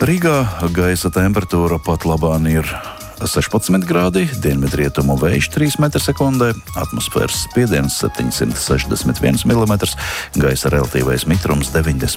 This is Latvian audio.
Rīgā gaisa temperatūra pat labāk ir 16 grādi, dienvidrietumu vējš 3 m/sekundē, atmosfēras spiediens 761 mm, gaisa relatīvais mitrums 90%.